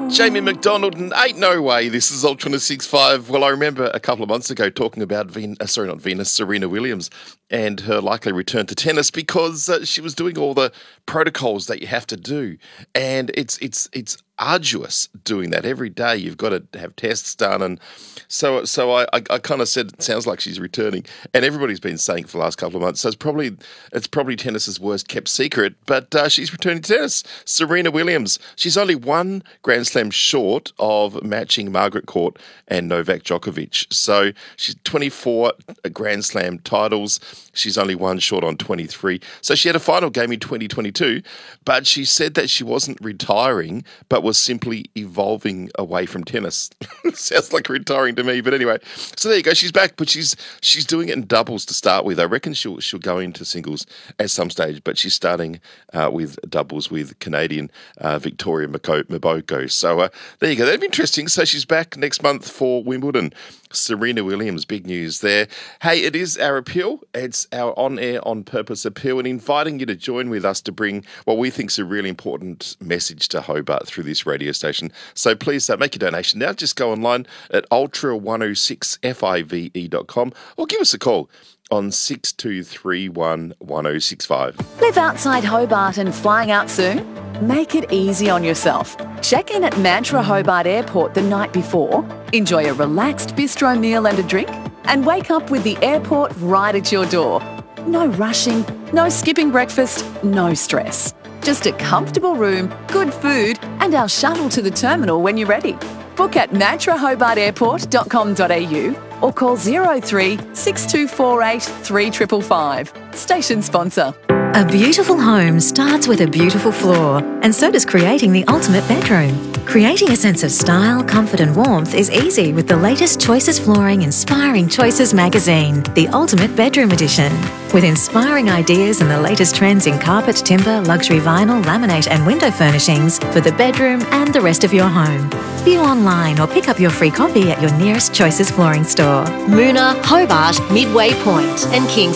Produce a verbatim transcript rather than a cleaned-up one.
Jamie McDonald, and ain't no way this is Ultra six five. Well, I remember a couple of months ago talking about, Ven- uh, sorry, not Venus, Serena Williams and her likely return to tennis because uh, she was doing all the protocols that you have to do. And it's it's it's arduous doing that. Every day you've got to have tests done. And so so I, I, I kind of said it sounds like she's returning. And everybody's been saying for the last couple of months. So it's probably it's probably tennis's worst kept secret. But uh, she's returning to tennis. Serena Williams. She's only one Grand Slam short of matching Margaret Court and Novak Djokovic. So she's twenty-four Grand Slam titles. She's only one short on twenty-three. So she had a final game in twenty twenty-two, but she said that she wasn't retiring, but was simply evolving away from tennis. Sounds like retiring to me, but anyway. So there you go. She's back, but she's she's doing it in doubles to start with. I reckon she'll she'll go into singles at some stage, but she's starting uh, with doubles with Canadian uh, Victoria Mboko. So uh, there you go. That'd be interesting. So she's back next month for Wimbledon. Serena Williams, big news there. Hey, it is our appeal. It's our on-air, on-purpose appeal, and inviting you to join with us to bring what we think is a really important message to Hobart through this radio station. So please uh, make your donation now. Just go online at ultra one oh six five dot com or give us a call on six two three one one oh six five. Live outside Hobart and flying out soon? Make it easy on yourself. Check in at Mantra Hobart Airport the night before, enjoy a relaxed bistro meal and a drink, and wake up with the airport right at your door. No rushing, no skipping breakfast, no stress. Just a comfortable room, good food, and our shuttle to the terminal when you're ready. Book at mantra hobart airport dot com dot a u or call zero three six two four eight three five five five. Station sponsor. A beautiful home starts with a beautiful floor, and so does creating the ultimate bedroom. Creating a sense of style, comfort and warmth is easy with the latest Choices Flooring Inspiring Choices magazine, the Ultimate Bedroom Edition. With inspiring ideas and the latest trends in carpet, timber, luxury vinyl, laminate and window furnishings for the bedroom and the rest of your home. View online or pick up your free copy at your nearest Choices Flooring store. Moona, Hobart, Midway Point and Kings